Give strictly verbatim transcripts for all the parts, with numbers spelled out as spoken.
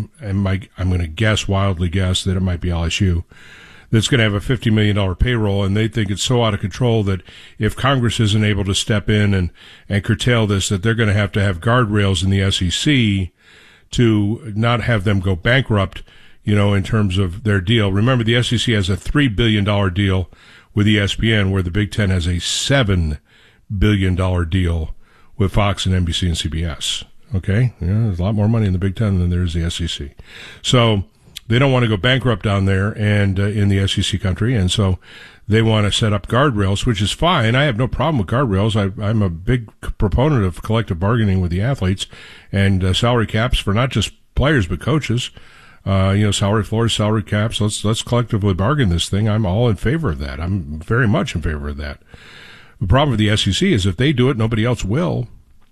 team, and my, I'm going to guess, wildly guess, that it might be L S U, that's going to have a fifty million dollars payroll, and they think it's so out of control that if Congress isn't able to step in and, and curtail this, that they're going to have to have guardrails in the S E C to not have them go bankrupt, you know, in terms of their deal. Remember, the S E C has a three billion dollars deal with E S P N, where the Big Ten has a seven billion dollars deal with Fox and N B C and C B S. Okay? Yeah, there's a lot more money in the Big Ten than there is the S E C. So they don't want to go bankrupt down there and uh, in the S E C country, and so they want to set up guardrails, which is fine. I have no problem with guardrails. I, I'm a big proponent of collective bargaining with the athletes and uh, salary caps for not just players but coaches. Uh, you know, salary floors, salary caps. Let's let's collectively bargain this thing. I'm all in favor of that. I'm very much in favor of that. The problem with the S E C is if they do it, nobody else will.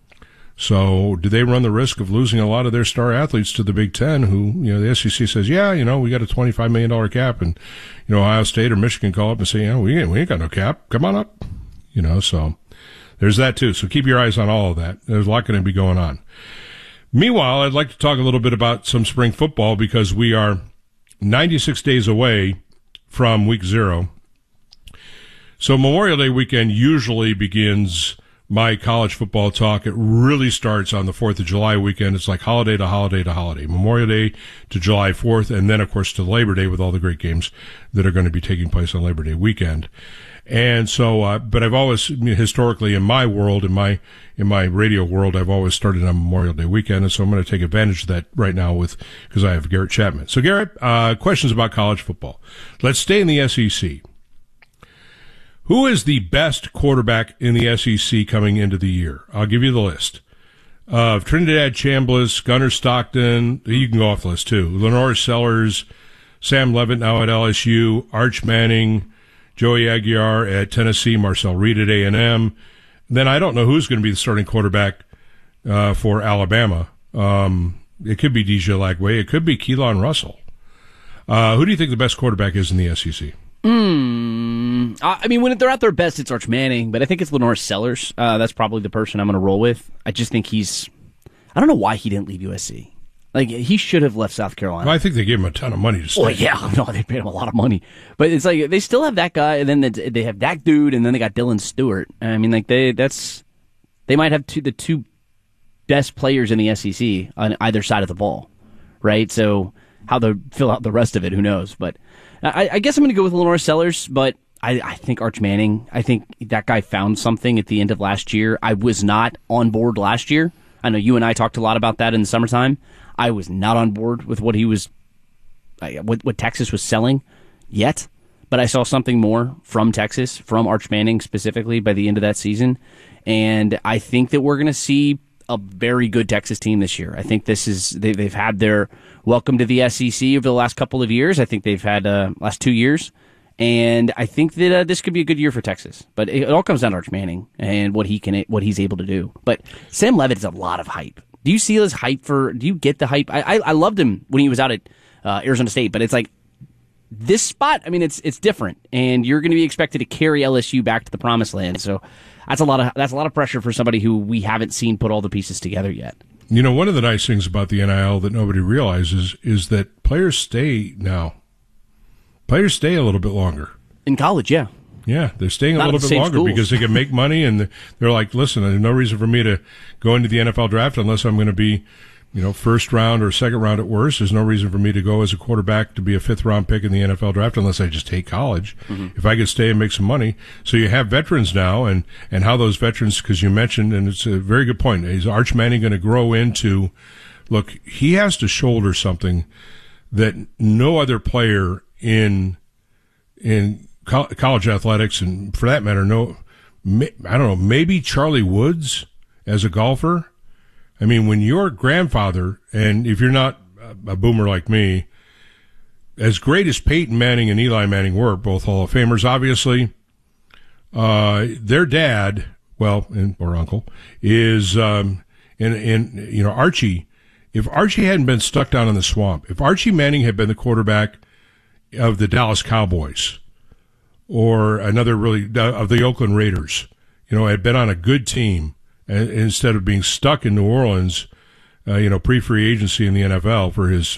So do they run the risk of losing a lot of their star athletes to the Big Ten, who, you know, the S E C says, yeah, you know, we got a twenty-five million dollars cap, and, you know, Ohio State or Michigan call up and say, yeah, we ain't, we ain't got no cap. Come on up. You know, so there's that too. So keep your eyes on all of that. There's a lot going to be going on. Meanwhile, I'd like to talk a little bit about some spring football because we are ninety-six days away from week zero. So Memorial Day weekend usually begins my college football talk. It really starts on the fourth of July weekend. It's like holiday to holiday to holiday. Memorial Day to July fourth, and then, of course, to Labor Day with all the great games that are going to be taking place on Labor Day weekend. And so, uh, but I've always, historically, in my world, in my, in my radio world, I've always started on Memorial Day weekend. And so I'm going to take advantage of that right now with, because I have Garrett Chapman. So Garrett, uh, questions about college football. Let's stay in the S E C. Who is the best quarterback in the S E C coming into the year? I'll give you the list. Of uh, Trinidad Chambliss, Gunnar Stockton, you can go off the list too. Lenore Sellers, Sam Levitt now at L S U, Arch Manning, Joey Aguiar at Tennessee, Marcel Reed at A and M. Then I don't know who's going to be the starting quarterback uh, for Alabama. Um, it could be D J Lagway. It could be Keelan Russell. Uh, who do you think the best quarterback is in the S E C? Mm, I mean, when they're at their best, it's Arch Manning, but I think it's Lenore Sellers. Uh, that's probably the person I'm going to roll with. I just think he's... I don't know why he didn't leave U S C. Like, he should have left South Carolina. Well, I think they gave him a ton of money to stay. Well, yeah, no, they paid him a lot of money. But it's like, they still have that guy, and then they have that dude, and then they got Dylan Stewart. I mean, like, they that's... They might have two, the two best players in the S E C on either side of the ball, right? So how they fill out the rest of it, who knows? But I, I guess I'm going to go with Lenore Sellers, but I, I think Arch Manning, I think that guy found something at the end of last year. I was not on board last year. I know you and I talked a lot about that in the summertime. I was not on board with what he was, what, what Texas was selling yet, but I saw something more from Texas, from Arch Manning specifically by the end of that season, and I think that we're going to see a very good Texas team this year. I think this is they, they've had their welcome to the S E C over the last couple of years. I think they've had uh, last two years, and I think that uh, this could be a good year for Texas. But it, it all comes down to Arch Manning and what he can, what he's able to do. But Sam Levitt is a lot of hype. Do you see his hype for? Do you get the hype? I I, I loved him when he was out at uh, Arizona State, but it's like this spot. I mean, it's it's different, and you're going to be expected to carry L S U back to the promised land. So that's a lot of that's a lot of pressure for somebody who we haven't seen put all the pieces together yet. You know, one of the nice things about the N I L that nobody realizes is that players stay now. Players stay a little bit longer. In college, yeah. Yeah, they're staying a Not little bit longer schools. because they can make money, and they're like, listen, there's no reason for me to go into the N F L draft unless I'm going to be, you know, first round or second round at worst. There's no reason for me to go as a quarterback to be a fifth round pick in the N F L draft unless I just take college. Mm-hmm. If I could stay and make some money. So you have veterans now, and, and how those veterans, because you mentioned, and it's a very good point, is Arch Manning going to grow into, look, he has to shoulder something that no other player in, in college athletics, and for that matter, no, I don't know, maybe Charlie Woods as a golfer. I mean, when your grandfather, and if you're not a boomer like me, as great as Peyton Manning and Eli Manning were, both Hall of Famers, obviously, uh, their dad, well, and, or uncle, is, um, and, and, you know, Archie, if Archie hadn't been stuck down in the swamp, if Archie Manning had been the quarterback of the Dallas Cowboys, or another really, of the Oakland Raiders, you know, had been on a good team, and instead of being stuck in New Orleans, uh, you know, pre-free agency in the N F L for his